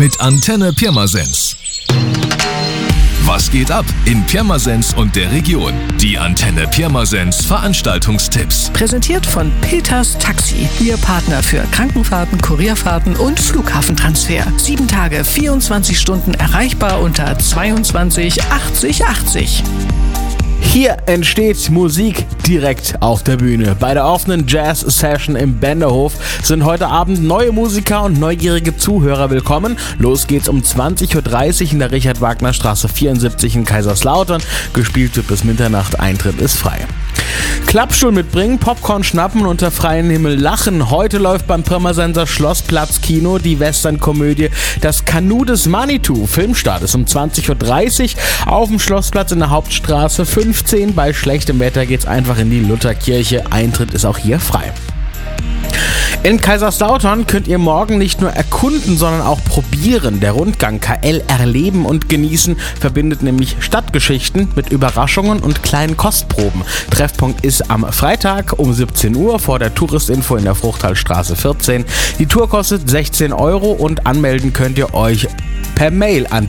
mit Antenne Pirmasens. Was geht ab in Pirmasens und der Region? Die Antenne Pirmasens Veranstaltungstipps. Präsentiert von Peters Taxi. Ihr Partner für Krankenfahrten, Kurierfahrten und Flughafentransfer. 7 Tage, 24 Stunden erreichbar unter 22 80 80. Hier entsteht Musik direkt auf der Bühne. Bei der offenen Jazz-Session im Bänderhof sind heute Abend neue Musiker und neugierige Zuhörer willkommen. Los geht's um 20.30 Uhr in der Richard-Wagner-Straße 74 in Kaiserslautern. Gespielt wird bis Mitternacht, Eintritt ist frei. Klappstuhl mitbringen, Popcorn schnappen, unter freiem Himmel lachen. Heute läuft beim Pirmasenser Schlossplatz Kino die Western-Komödie Das Kanu des Manitou. Filmstart ist um 20.30 Uhr auf dem Schlossplatz in der Hauptstraße 15. Bei schlechtem Wetter geht's einfach in die Lutherkirche. Eintritt ist auch hier frei. In Kaiserslautern könnt ihr morgen nicht nur erkunden, sondern auch probieren. Der Rundgang KL Erleben und Genießen verbindet nämlich Stadtgeschichten mit Überraschungen und kleinen Kostproben. Treffpunkt ist am Freitag um 17 Uhr vor der Touristinfo in der Fruchtalstraße 14. Die Tour kostet 16 Euro und anmelden könnt ihr euch per Mail an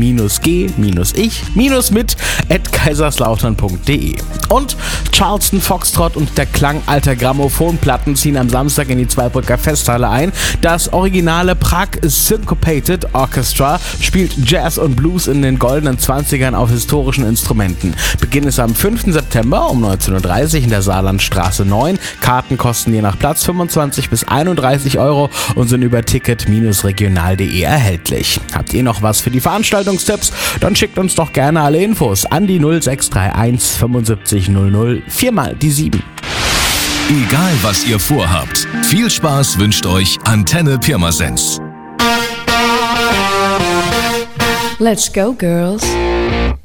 da-g-ich-mit@kaiserslautern.de. Und Charleston Foxtrot und der Klang alter Grammophonplatten ziehen am Samstag in die Zweibrücker Festhalle ein. Das originale Prague Syncopated Orchestra spielt Jazz und Blues in den goldenen 20ern auf historischen Instrumenten. Beginn ist am 5. September um 19.30 Uhr in der Saarlandstraße 9. Karten kosten je nach Platz 25 bis 31 Euro und sind über ticket-regional.de erhältlich. Habt ihr noch was für die Veranstaltungstipps? Dann schickt uns doch gerne alle Infos an die 0631 75 00 4 die 7. Egal was ihr vorhabt, viel Spaß wünscht euch Antenne Pirmasens. Let's go, girls.